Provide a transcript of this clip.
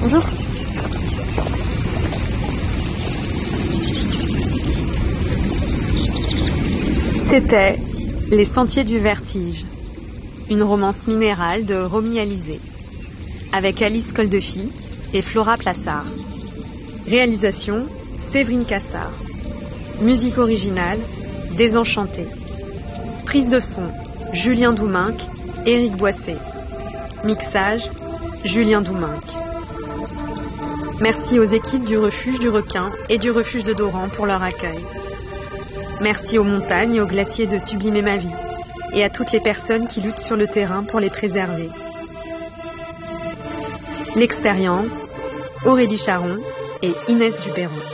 Bonjour. C'était Les Sentiers du Vertige, une romance minérale de Romy Alizé, avec Alice Coldefy et Flora Plassard. Réalisation, Séverine Cassard. Musique originale, Désenchanté. Prise de son, Julien Douminc, Éric Boissé. Mixage, Julien Douminc. Merci aux équipes du Refuge du Requin et du Refuge de Doran pour leur accueil. Merci aux montagnes et aux glaciers de sublimer ma vie et à toutes les personnes qui luttent sur le terrain pour les préserver. L'expérience, Aurélie Charon et Inès Dubéron.